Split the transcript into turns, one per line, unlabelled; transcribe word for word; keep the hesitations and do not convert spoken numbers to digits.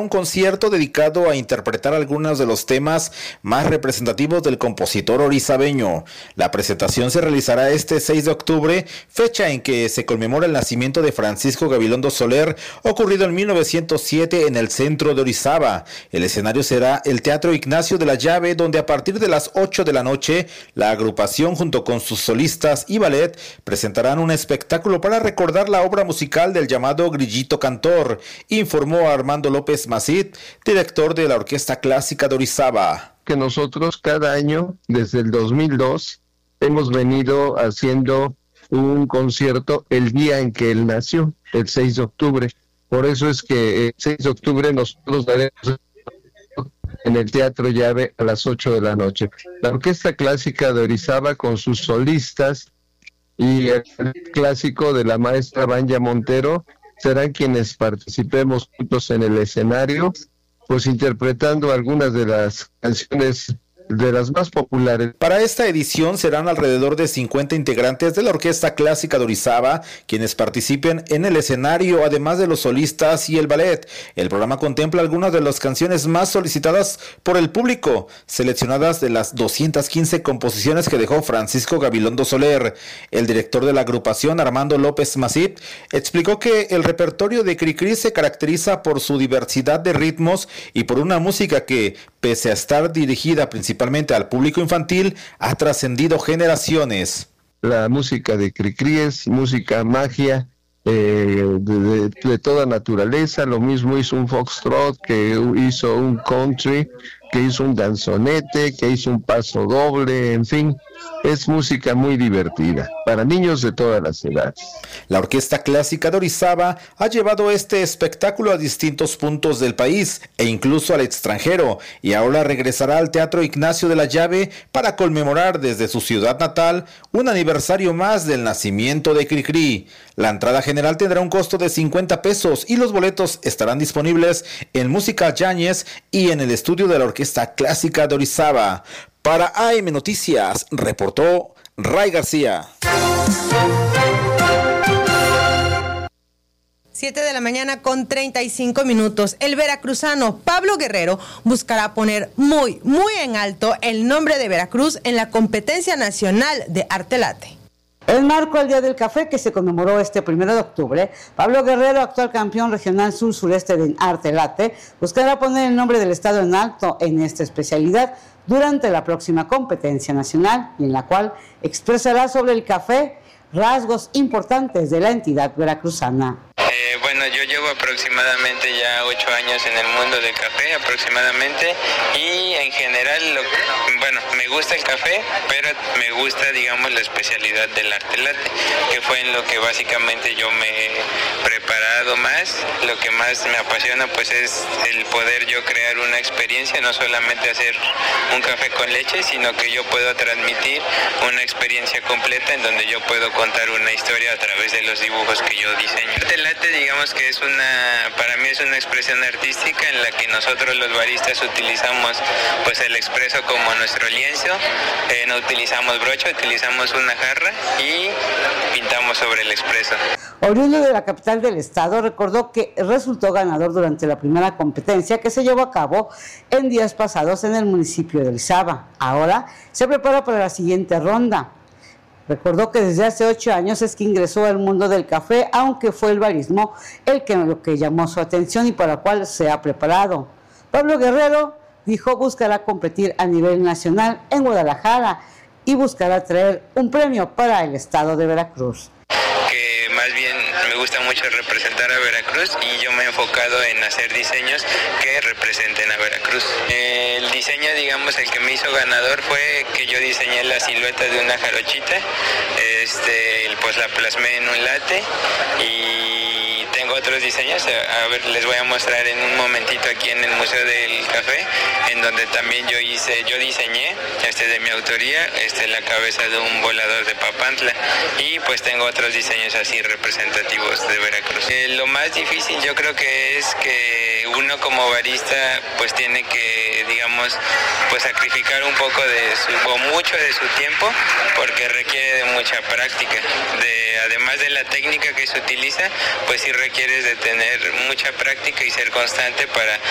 un concierto dedicado a interpretar algunos de los temas más representativos del compositor orizabeño. La presentación se realizará este seis de octubre, fecha en que se conmemora el nacimiento de Francisco Gabilondo Soler, ocurrido en mil novecientos siete en el centro de Orizaba. El escenario será el Teatro Ignacio de la Llave, donde a partir de las ocho de la noche, la agrupación junto con sus solistas y ballet presentarán un espectáculo para recordar la obra musical del llamado Grillito Cantor, informó Armando López Macit, director de la Orquesta Clásica de Orizaba.
Que nosotros cada año, desde el dos mil dos, hemos venido haciendo un concierto el día en que él nació, el seis de octubre. Por eso es que el seis de octubre nosotros daremos en el Teatro Llave a las ocho de la noche. La Orquesta Clásica de Orizaba con sus solistas y el clásico de la maestra Vanya Montero serán quienes participemos juntos en el escenario, pues interpretando algunas de las canciones de las más populares.
Para esta edición serán alrededor de cincuenta integrantes de la Orquesta Clásica de Orizaba quienes participen en el escenario, además de los solistas y el ballet. El programa contempla algunas de las canciones más solicitadas por el público, seleccionadas de las doscientas quince composiciones que dejó Francisco Gabilondo Soler. El director de la agrupación, Armando López Macit, explicó que el repertorio de Cricri se caracteriza por su diversidad de ritmos y por una música que, pese a estar dirigida principalmente al público infantil, ha trascendido generaciones.
La música de Cricri es música magia, eh, de, de, de toda naturaleza. Lo mismo hizo un foxtrot, que hizo un country, que hizo un danzonete, que hizo un paso doble, en fin, es música muy divertida, para niños de todas las edades.
La Orquesta Clásica de Orizaba ha llevado este espectáculo a distintos puntos del país e incluso al extranjero, y ahora regresará al Teatro Ignacio de la Llave para conmemorar desde su ciudad natal un aniversario más del nacimiento de Cricri. La entrada general tendrá un costo de cincuenta pesos y los boletos estarán disponibles en Música Yáñez y en el estudio de la Orquesta Clásica de Orizaba. Para A M Noticias, reportó Ray García.
siete de la mañana con treinta y cinco minutos. El veracruzano Pablo Guerrero buscará poner muy, muy en alto el nombre de Veracruz en la competencia nacional de Arte Late.
En marco al Día del Café, que se conmemoró este primero de octubre, Pablo Guerrero, actual campeón regional sur-sureste de Arte Late, buscará poner el nombre del estado en alto en esta especialidad durante la próxima competencia nacional, y en la cual expresará sobre el café rasgos importantes de la entidad veracruzana.
Eh, bueno, yo llevo aproximadamente ya ocho años en el mundo del café, aproximadamente, y en general, lo, bueno, me gusta el café, pero me gusta, digamos, la especialidad del Arte Late, que fue en lo que básicamente yo me he preparado más. Lo que más me apasiona, pues, es el poder yo crear una experiencia, no solamente hacer un café con leche, sino que yo puedo transmitir una experiencia completa en donde yo puedo contar una historia a través de los dibujos que yo diseño. Arte Late, digamos que es una, para mí es una expresión artística en la que nosotros los baristas utilizamos pues el expreso como nuestro lienzo, eh, no utilizamos brocha, utilizamos una jarra y pintamos sobre el expreso.
Oriundo de la capital del estado, recordó que resultó ganador durante la primera competencia que se llevó a cabo en días pasados en el municipio de Orizaba. Ahora se prepara para la siguiente ronda. Recordó que desde hace ocho años es que ingresó al mundo del café, aunque fue el barismo el que, lo que llamó su atención y para el cual se ha preparado. Pablo Guerrero dijo buscará competir a nivel nacional en Guadalajara y buscará traer un premio para el estado de Veracruz.
Que más bien me gusta mucho representar a Veracruz y yo me he enfocado en hacer diseños que representen a Veracruz. El diseño, digamos, el que me hizo ganador fue que yo diseñé la silueta de una jarochita, este, pues la plasmé en un latte y tengo otros diseños, a ver, les voy a mostrar en un momentito aquí en el Museo del Café, en donde también yo hice, yo diseñé, este de mi autoría, este la cabeza de un volador de Papantla, y pues tengo otros diseños así representativos de Veracruz. Eh, lo más difícil yo creo que es que uno como barista pues tiene que, digamos, pues sacrificar un poco de su, o mucho de su tiempo, porque requiere de mucha práctica, de además de la técnica que se utiliza, pues sí requieres de tener mucha práctica y ser constante para